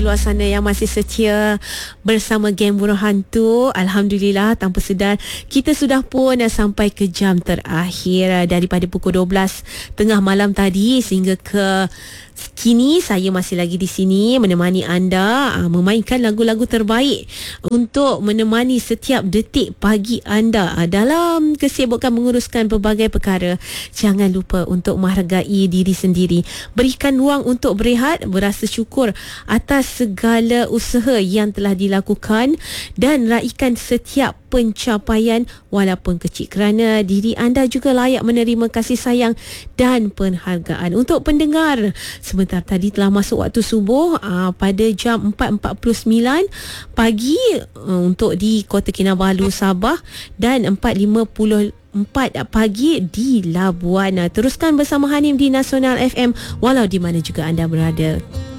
luar sana yang masih setia bersama Geng Buruh Hantu. Alhamdulillah, tanpa sedar kita sudah pun sampai ke jam terakhir daripada pukul 12 tengah malam tadi sehingga ke kini. Saya masih lagi di sini menemani anda, memainkan lagu-lagu terbaik untuk menemani setiap detik pagi anda dalam kesibukan menguruskan pelbagai perkara. Jangan lupa untuk menghargai diri sendiri, berikan ruang untuk berehat, berasa syukur atas segala usaha yang telah dilakukan dan raikan setiap pencapaian walaupun kecil, kerana diri anda juga layak menerima kasih sayang dan penghargaan. Untuk pendengar, sebentar tadi telah masuk waktu subuh pada jam 4.49 pagi untuk di Kota Kinabalu, Sabah, dan 4.54 pagi di Labuan. Teruskan bersama Hanim di Nasional FM walau di mana juga anda berada.